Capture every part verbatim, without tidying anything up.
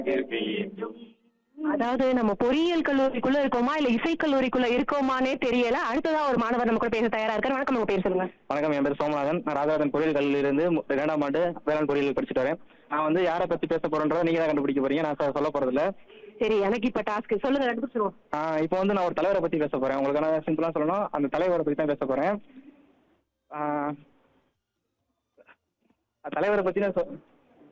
அதாவது நம்ம பொறியியல் கல்லூரிக்குள்ள இருக்கோமா இல்ல இசை கல்லூரிக்குள்ள இருக்கோமானே தெரியல. அடுத்ததா ஒரு மாணவர் நம்ம கூட பேச தயாரா இருக்காரு. வணக்கம், உங்க பேர் சொல்லுங்க. வணக்கம், என் பேர் சோமநாதன். நான் ராஜாவதன் பொறியியல் கல்லூரியிலிருந்து மு- இரண்டாம் ஆண்டு வேளாண் பொறியியல் படிச்சுட்டு வரேன். நான் வந்து யாரை பத்தி பேச போறேன்றதை நீங்க தான் கண்டுபிடிக்க போறீங்க. நான் சொ- சொல்ல போறது இல்ல. சரி, எனக்கு இப்ப டாஸ்க் சொல்லுங்க, கண்டுபிடிச்சிருவோம். ஆஹ் இப்போ வந்து நான் ஒரு தலைவரை பத்தி பேச போறேன். உங்களுக்கு நான் சிம்பிளா சொல்லணும், அந்த தலைவரை பத்தி தான் பேச போறேன். ஆஹ் அந்த தலைவரை பத்தி நான் சொ-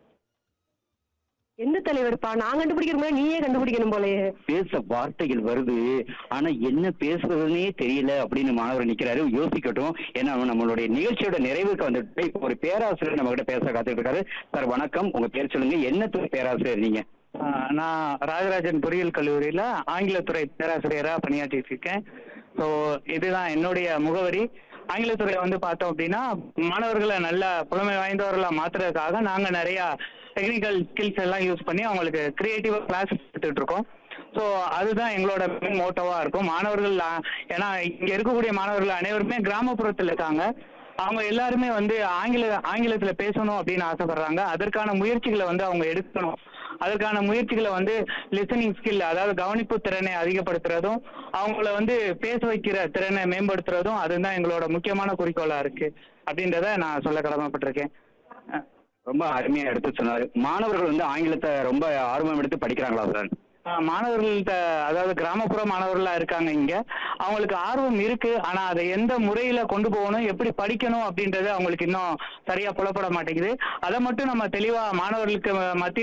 எந்த தலைவர்ப்பா? நான் கண்டுபிடிக்கிற மாதிரி நீயே கண்டுபிடிக்கணும் போலயே. பேச வார்த்தைகள் வருது, ஆனா என்ன பேசுறதுன்னே தெரியல அப்படின்னு மாணவர் நிக்கிறாரு. யோசிக்கட்டும். ஏன்னா நம்மளுடைய நிகழ்ச்சியோட நிறைவுக்கு வந்துட்டு இப்போ ஒரு பேராசிரியர் நம்ம கிட்ட பேச காத்துட்டு இருக்காரு. சார் வணக்கம், உங்க பேர் சொல்லுங்க. என்ன துறை பேராசிரியர் நீங்க? ஆஹ் நான் ராஜராஜன் பொறியியல் கல்லூரியில ஆங்கிலத்துறை பேராசிரியரா பணியாற்றிட்டு இருக்கேன். ஸோ இதுதான் என்னுடைய முகவரி. ஆங்கிலத்துறையில வந்து பார்த்தோம் அப்படின்னா மாணவர்களை நல்ல புலமை வாய்ந்தவர்களா மாத்துறதுக்காக நாங்க நிறைய டெக்னிக்கல் ஸ்கில்ஸ் எல்லாம் யூஸ் பண்ணி அவங்களுக்கு கிரியேட்டிவா கிளாஸ் எடுத்துட்டு இருக்கோம். ஸோ அதுதான் எங்களோட மெயின் மோட்டோவா இருக்கும். மாணவர்கள் ஆ- ஏன்னா இங்க இருக்கக்கூடிய மாணவர்கள் அனைவருமே கிராமப்புறத்தில் இருக்காங்க. அவங்க எல்லாருமே வந்து ஆங்கில ஆங்கிலத்துல பேசணும் அப்படின்னு ஆசைப்படுறாங்க. அதற்கான முயற்சிகளை வந்து அவங்க எடுக்கணும். அதற்கான முயற்சிகளை வந்து லிசனிங் ஸ்கில், அதாவது கவனிப்பு திறனை அதிகப்படுத்துறதும் அவங்கள வந்து பேச வைக்கிற திறனை மேம்படுத்துறதும் அதுதான் எங்களோட முக்கியமான குறிக்கோளா இருக்கு அப்படின்றத நான் சொல்ல கடமைப்பட்டிருக்கேன். அஹ் ரொம்ப அருமையா எடுத்து சொன்னாரு. மாணவர்கள் வந்து ஆங்கிலத்தை ரொம்ப ஆர்வம் எடுத்து படிக்கிறாங்களா சார்? ஆஹ் மாணவர்கள்ட்ட, அதாவது கிராமப்புற மாணவர்களா இருக்காங்க இங்க. அவங்களுக்கு ஆர்வம் இருக்கு, ஆனா அதை எந்த முறையில கொண்டு போகணும், எப்படி படிக்கணும் அப்படின்றது அவங்களுக்கு இன்னும் சரியா புலப்பட மாட்டேங்குது. அதை மட்டும் நம்ம தெளிவா மாணவர்களுக்கு மத்திய